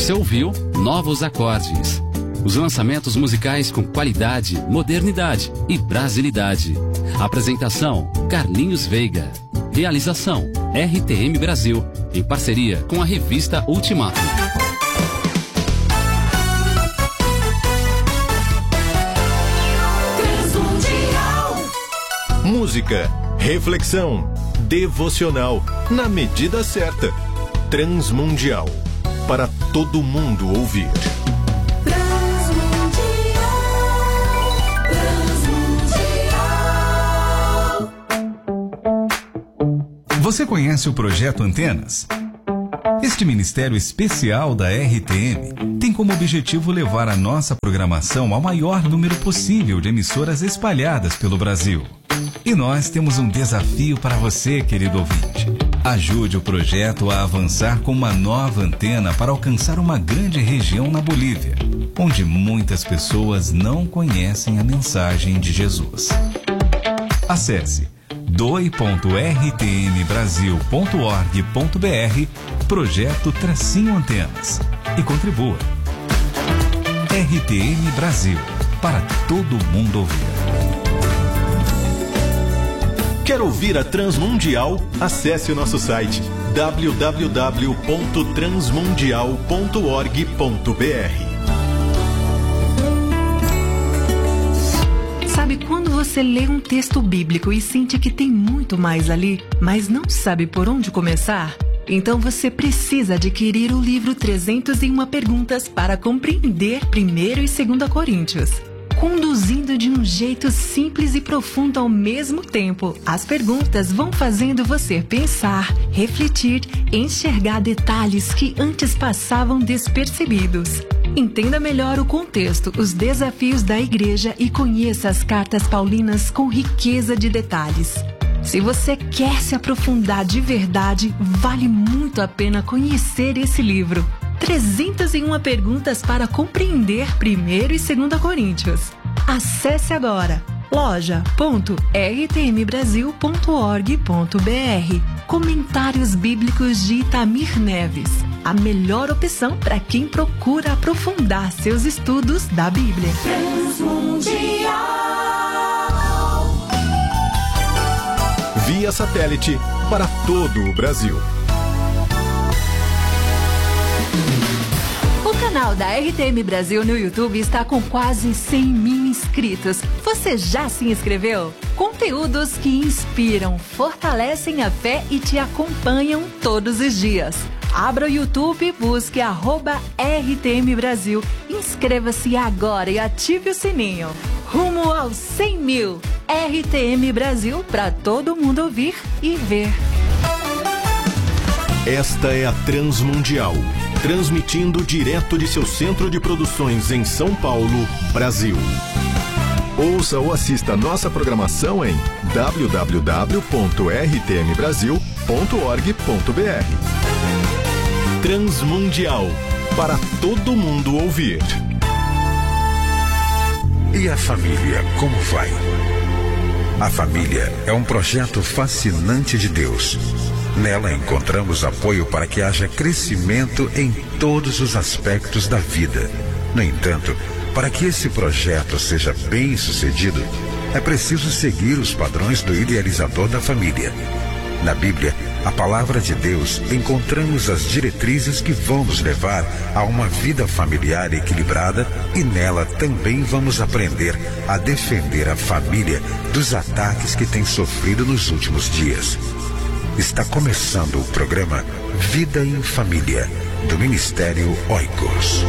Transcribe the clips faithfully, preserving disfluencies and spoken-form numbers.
Você ouviu Novos Acordes. Os lançamentos musicais com qualidade, modernidade e brasilidade. Apresentação: Carlinhos Veiga. Realização: R T M Brasil, em parceria com a revista Ultimato. Música, reflexão, devocional, na medida certa. Transmundial, para todo mundo ouvir. Você conhece o Projeto Antenas? Este ministério especial da R T M tem como objetivo levar a nossa programação ao maior número possível de emissoras espalhadas pelo Brasil. E nós temos um desafio para você, querido ouvinte. Ajude o projeto a avançar com uma nova antena para alcançar uma grande região na Bolívia, onde muitas pessoas não conhecem a mensagem de Jesus. Acesse doe ponto r t m brasil ponto org ponto b r Projeto Tracinho Antenas e contribua. R T M Brasil, para todo mundo ouvir. Quer ouvir a Transmundial? Acesse o nosso site w w w ponto transmundial ponto org ponto b r. Sabe quando você lê um texto bíblico e sente que tem muito mais ali, mas não sabe por onde começar? Então você precisa adquirir o livro trezentas e uma Perguntas para compreender primeiro e segunda Coríntios. Conduzindo de um jeito simples e profundo ao mesmo tempo, as perguntas vão fazendo você pensar, refletir, enxergar detalhes que antes passavam despercebidos. Entenda melhor o contexto, os desafios da igreja e conheça as cartas paulinas com riqueza de detalhes. Se você quer se aprofundar de verdade, vale muito a pena conhecer esse livro. trezentas e uma Perguntas para compreender primeiro e segunda Coríntios. Acesse agora loja ponto r t m brasil ponto org ponto b r. Comentários Bíblicos de Itamir Neves. A melhor opção para quem procura aprofundar seus estudos da Bíblia. Transmundial. Via satélite para todo o Brasil. O canal da R T M Brasil no YouTube está com quase cem mil inscritos. Você já se inscreveu? Conteúdos que inspiram, fortalecem a fé e te acompanham todos os dias. Abra o YouTube e busque arroba R T M Brasil. Inscreva-se agora e ative o sininho. Rumo aos cem mil. R T M Brasil, para todo mundo ouvir e ver. Esta é a Transmundial, transmitindo direto de seu centro de produções em São Paulo, Brasil. Ouça ou assista nossa programação em w w w ponto r t m brasil ponto org ponto b r. Transmundial, para todo mundo ouvir. E a família, como vai? A família é um projeto fascinante de Deus. Nela encontramos apoio para que haja crescimento em todos os aspectos da vida. No entanto, para que esse projeto seja bem sucedido, é preciso seguir os padrões do idealizador da família. Na Bíblia, a palavra de Deus, encontramos as diretrizes que vão nos levar a uma vida familiar equilibrada e nela também vamos aprender a defender a família dos ataques que tem sofrido nos últimos dias. Está começando o programa Vida em Família, do Ministério Oikos.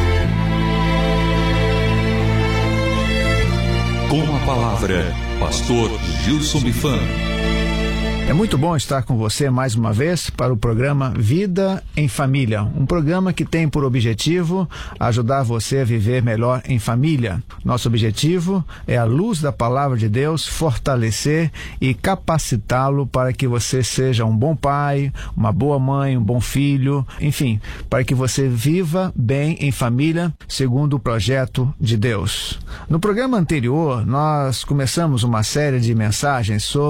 Com a palavra, Pastor Gilson Bifan. É muito bom estar com você mais uma vez para o programa Vida em Família, um programa que tem por objetivo ajudar você a viver melhor em família. Nosso objetivo é, à luz da palavra de Deus, fortalecer e capacitá-lo para que você seja um bom pai, uma boa mãe, um bom filho, enfim, para que você viva bem em família segundo o projeto de Deus. No programa anterior, nós começamos uma série de mensagens sobre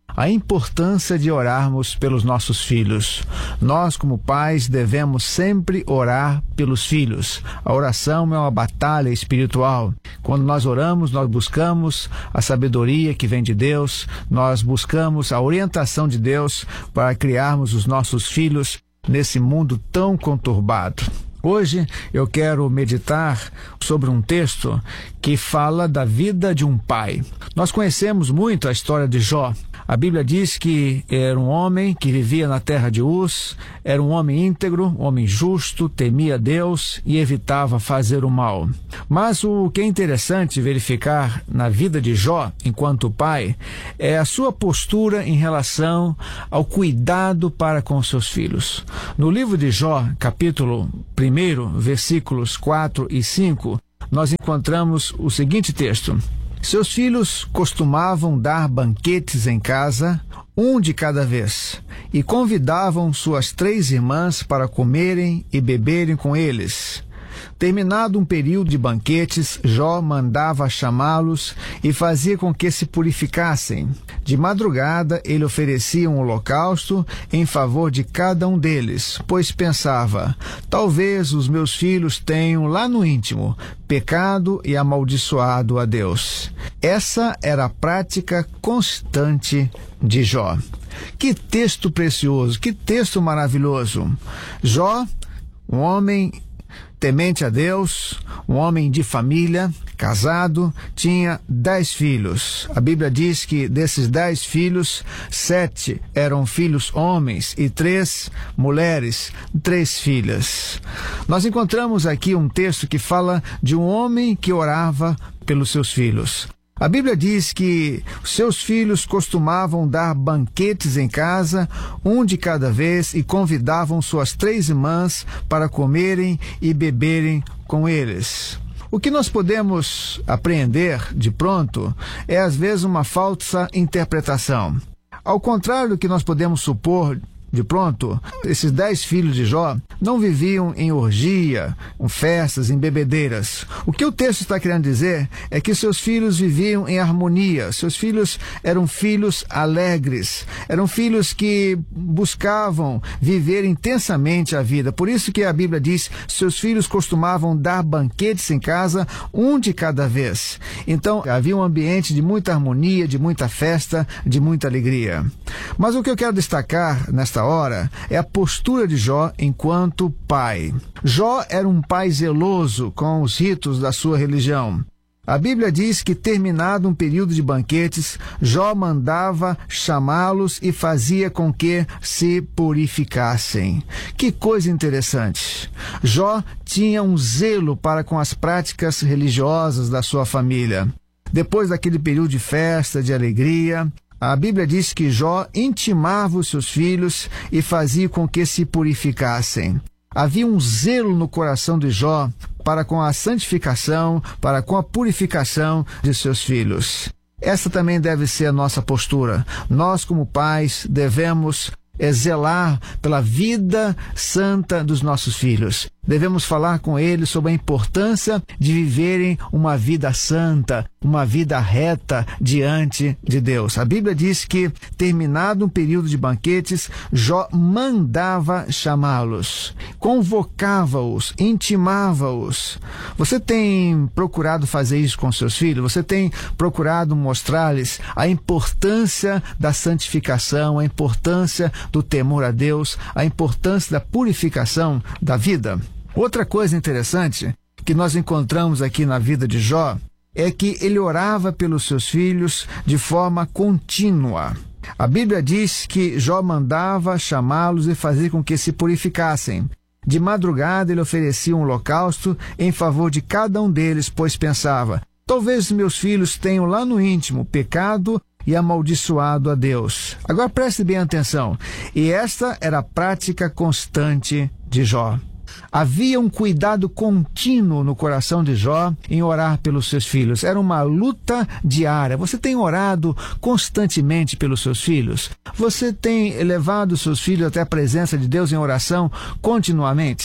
a importância de orarmos pelos nossos filhos. Nós, como pais, devemos sempre orar pelos filhos. A oração é uma batalha espiritual. Quando nós oramos, nós buscamos a sabedoria que vem de Deus, nós buscamos a orientação de Deus para criarmos os nossos filhos nesse mundo tão conturbado. Hoje eu quero meditar sobre um texto que fala da vida de um pai. Nós conhecemos muito a história de Jó. A Bíblia diz que era um homem que vivia na terra de Uz, era um homem íntegro, um homem justo, temia Deus e evitava fazer o mal. Mas o que é interessante verificar na vida de Jó, enquanto pai, é a sua postura em relação ao cuidado para com seus filhos. No livro de Jó, capítulo um, versículos quatro e cinco, nós encontramos o seguinte texto: seus filhos costumavam dar banquetes em casa, um de cada vez, e convidavam suas três irmãs para comerem e beberem com eles. Terminado um período de banquetes, Jó mandava chamá-los e fazia com que se purificassem. De madrugada, ele oferecia um holocausto em favor de cada um deles, pois pensava: talvez os meus filhos tenham lá no íntimo pecado e amaldiçoado a Deus. Essa era a prática constante de Jó. Que texto precioso, que texto maravilhoso. Jó, um homem temente a Deus, um homem de família, casado, tinha dez filhos. A Bíblia diz que desses dez filhos, sete eram filhos homens e três mulheres, três filhas. Nós encontramos aqui um texto que fala de um homem que orava pelos seus filhos. A Bíblia diz que seus filhos costumavam dar banquetes em casa, um de cada vez, e convidavam suas três irmãs para comerem e beberem com eles. O que nós podemos apreender de pronto é às vezes uma falsa interpretação. Ao contrário do que nós podemos supor de pronto, esses dez filhos de Jó não viviam em orgia, em festas, em bebedeiras. O que o texto está querendo dizer é que seus filhos viviam em harmonia. Seus filhos eram filhos alegres, eram filhos que buscavam viver intensamente a vida. Por isso que a Bíblia diz: seus filhos costumavam dar banquetes em casa, um de cada vez. Então havia um ambiente de muita harmonia, de muita festa, de muita alegria. Mas o que eu quero destacar nesta hora é a postura de Jó enquanto pai. Jó era um pai zeloso com os ritos da sua religião. A Bíblia diz que, terminado um período de banquetes, Jó mandava chamá-los e fazia com que se purificassem. Que coisa interessante! Jó tinha um zelo para com as práticas religiosas da sua família. Depois daquele período de festa, de alegria, a Bíblia diz que Jó intimava os seus filhos e fazia com que se purificassem. Havia um zelo no coração de Jó para com a santificação, para com a purificação de seus filhos. Essa também deve ser a nossa postura. Nós, como pais, devemos zelar pela vida santa dos nossos filhos. Devemos falar com eles sobre a importância de viverem uma vida santa, uma vida reta diante de Deus. A Bíblia diz que, terminado um período de banquetes, Jó mandava chamá-los, convocava-os, intimava-os. Você tem procurado fazer isso com seus filhos? Você tem procurado mostrar-lhes a importância da santificação, a importância do temor a Deus, a importância da purificação da vida? Outra coisa interessante que nós encontramos aqui na vida de Jó é que ele orava pelos seus filhos de forma contínua. A Bíblia diz que Jó mandava chamá-los e fazer com que se purificassem. De madrugada ele oferecia um holocausto em favor de cada um deles, pois pensava: talvez meus filhos tenham lá no íntimo pecado e amaldiçoado a Deus. Agora preste bem atenção. E esta era a prática constante de Jó. Havia um cuidado contínuo no coração de Jó em orar pelos seus filhos. Era uma luta diária. Você tem orado constantemente pelos seus filhos? Você tem levado seus filhos até a presença de Deus em oração continuamente?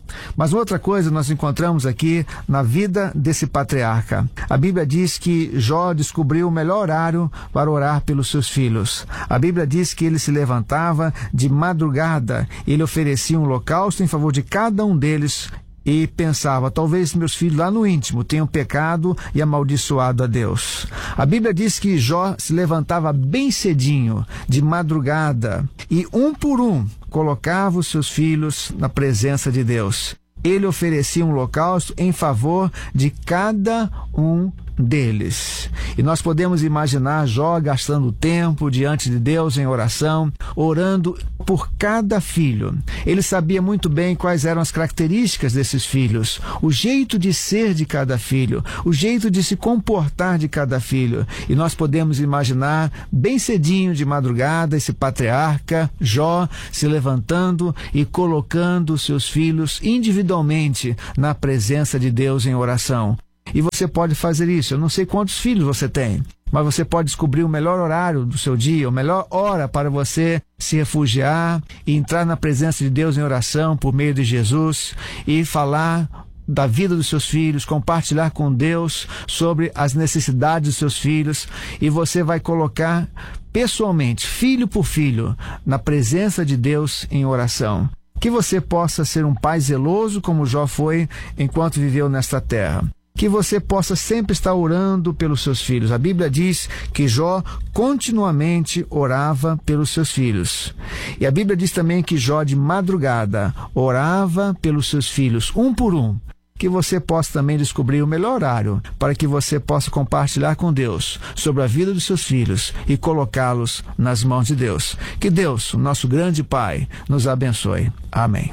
Mas outra coisa nós encontramos aqui na vida desse patriarca. A Bíblia diz que Jó descobriu o melhor horário para orar pelos seus filhos. A Bíblia diz que ele se levantava de madrugada, ele oferecia um holocausto em favor de cada um deles e pensava, talvez meus filhos lá no íntimo tenham pecado e amaldiçoado a Deus. A Bíblia diz que Jó se levantava bem cedinho, de madrugada, e um por um colocava os seus filhos na presença de Deus. Ele oferecia um holocausto em favor de cada um deles. E nós podemos imaginar Jó gastando tempo diante de Deus em oração, orando por cada filho. Ele sabia muito bem quais eram as características desses filhos, o jeito de ser de cada filho, o jeito de se comportar de cada filho. E nós podemos imaginar bem cedinho de madrugada esse patriarca Jó se levantando e colocando os seus filhos individualmente na presença de Deus em oração. E você pode fazer isso. Eu não sei quantos filhos você tem, mas você pode descobrir o melhor horário do seu dia, a melhor hora para você se refugiar e entrar na presença de Deus em oração por meio de Jesus e falar da vida dos seus filhos, compartilhar com Deus sobre as necessidades dos seus filhos, e você vai colocar pessoalmente, filho por filho, na presença de Deus em oração. Que você possa ser um pai zeloso como Jó foi enquanto viveu nesta terra. Que você possa sempre estar orando pelos seus filhos. A Bíblia diz que Jó continuamente orava pelos seus filhos. E a Bíblia diz também que Jó de madrugada orava pelos seus filhos, um por um. Que você possa também descobrir o melhor horário para que você possa compartilhar com Deus sobre a vida dos seus filhos e colocá-los nas mãos de Deus. Que Deus, o nosso grande Pai, nos abençoe. Amém.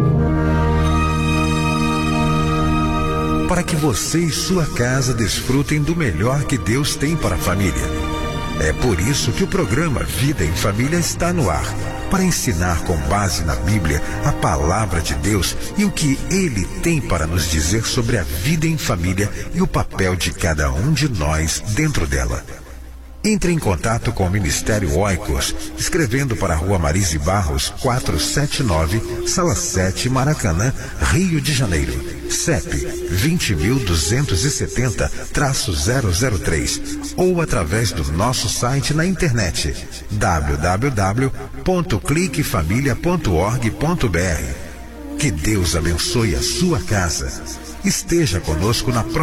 Para que você e sua casa desfrutem do melhor que Deus tem para a família. É por isso que o programa Vida em Família está no ar, para ensinar com base na Bíblia a palavra de Deus e o que Ele tem para nos dizer sobre a vida em família e o papel de cada um de nós dentro dela. Entre em contato com o Ministério Oikos, escrevendo para a Rua Marise Barros, quatrocentos e setenta e nove, Sala sete, Maracanã, Rio de Janeiro. C E P vinte mil duzentos e setenta, zero zero três, ou através do nosso site na internet w w w ponto clique família ponto org ponto b r. Que Deus abençoe a sua casa. Esteja conosco na próxima